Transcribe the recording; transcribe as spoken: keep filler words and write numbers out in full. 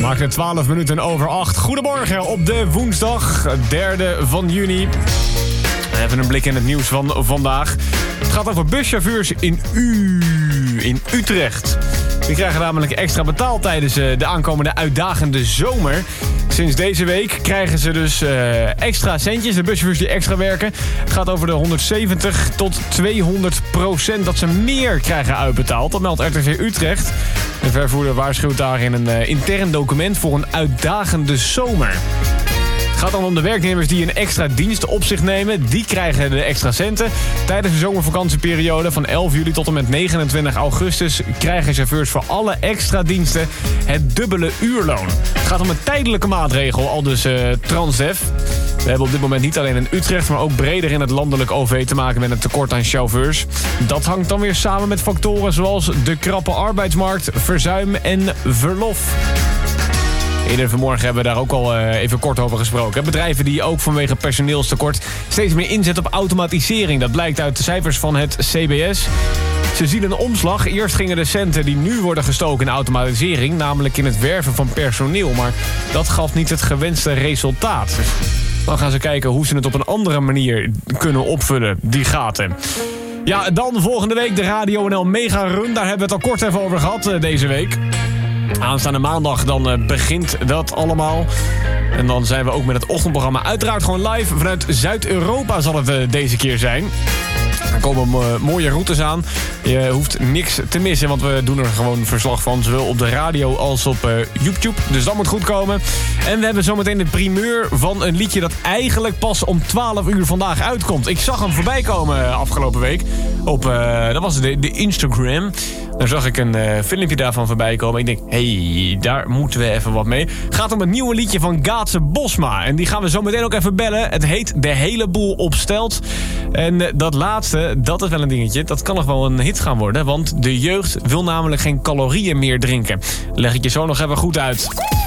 Maakt het twaalf minuten over acht. Goedemorgen op de woensdag, derde van juni. Even een blik in het nieuws van vandaag. Het gaat over buschauffeurs in U, in Utrecht. Die krijgen namelijk extra betaald tijdens de aankomende uitdagende zomer. Sinds deze week krijgen ze dus uh, extra centjes, de buschauffeurs die extra werken. Het gaat over de honderdzeventig tot tweehonderd procent dat ze meer krijgen uitbetaald. Dat meldt R T V Utrecht. De vervoerder waarschuwt daar in een uh, intern document voor een uitdagende zomer. Het gaat dan om de werknemers die een extra dienst op zich nemen. Die krijgen de extra centen. Tijdens de zomervakantieperiode van elf juli tot en met negenentwintig augustus... krijgen chauffeurs voor alle extra diensten het dubbele uurloon. Het gaat om een tijdelijke maatregel, al dus uh, Transdev. We hebben op dit moment niet alleen in Utrecht, maar ook breder in het landelijk O V te maken met een tekort aan chauffeurs. Dat hangt dan weer samen met factoren zoals de krappe arbeidsmarkt, verzuim en verlof. Eerder vanmorgen hebben we daar ook al uh, even kort over gesproken. Bedrijven die ook vanwege personeelstekort steeds meer inzetten op automatisering. Dat blijkt uit de cijfers van het C B S. Ze zien een omslag. Eerst gingen de centen die nu worden gestoken in automatisering, namelijk in het werven van personeel. Maar dat gaf niet het gewenste resultaat. Dan gaan ze kijken hoe ze het op een andere manier kunnen opvullen, die gaten. Ja, dan volgende week de Radio N L Mega Run. Daar hebben we het al kort even over gehad uh, deze week. Aanstaande maandag dan uh, begint dat allemaal. En dan zijn we ook met het ochtendprogramma uiteraard gewoon live. Vanuit Zuid-Europa zal het uh, deze keer zijn. Er komen uh, mooie routes aan. Je hoeft niks te missen, want we doen er gewoon verslag van. Zowel op de radio als op uh, YouTube. Dus dat moet goed komen. En we hebben zometeen de primeur van een liedje dat eigenlijk pas om twaalf uur vandaag uitkomt. Ik zag hem voorbij komen afgelopen week. Op, uh, dat was de, de Instagram. Daar zag ik een uh, filmpje daarvan voorbij komen. Ik denk, hé, hey, daar moeten we even wat mee. Het gaat om het nieuwe liedje van Gaatse Bosma. En die gaan we zo meteen ook even bellen. Het heet De Hele Boel Opstelt. En uh, dat laatste, dat is wel een dingetje. Dat kan nog wel een hit gaan worden. Want de jeugd wil namelijk geen calorieën meer drinken. Leg ik je zo nog even goed uit.